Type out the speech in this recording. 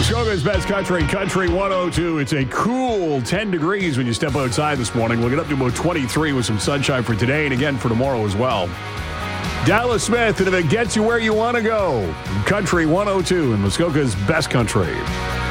Muskoka's Best Country, Country 102. It's a cool 10 degrees when you step outside this morning. We'll get up to about 23 with some sunshine for today and again for tomorrow as well. Dallas Smith, and if it gets you where you want to go, Country 102 in Muskoka's Best Country.